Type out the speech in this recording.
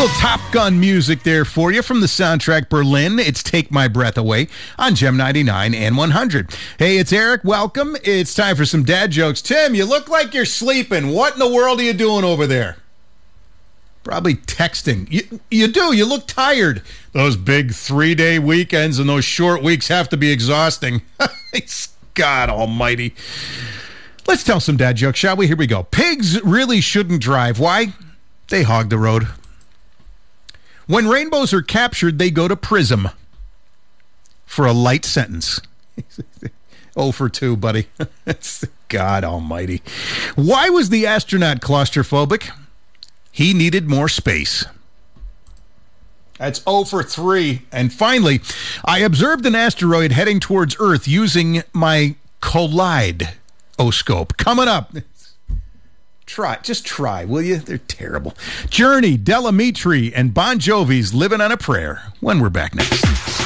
Little Top Gun music there for you from the soundtrack Berlin. It's Take My Breath Away on Gem 99 and 100. Hey, it's Eric. Welcome. It's time for some dad jokes. Tim, you look like you're sleeping. What in the world are you doing over there? Probably texting. You do. You look tired. Those big 3-day weekends and those short weeks have to be exhausting. God almighty. Let's tell some dad jokes, shall we? Here we go. Pigs really shouldn't drive. Why? They hog the road. When rainbows are captured, they go to Prism for a light sentence. 0 for 2, buddy. God almighty. Why was the astronaut claustrophobic? He needed more space. That's 0 for 3. And finally, I observed an asteroid heading towards Earth using my Collide-oscope. Coming up. Just try, will you? They're terrible. Journey, Delamitri, and Bon Jovi's Living on a Prayer when we're back next.